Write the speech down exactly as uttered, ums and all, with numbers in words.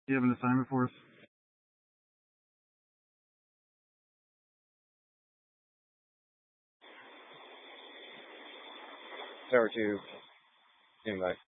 Do you have an assignment for us? Tower two, invite.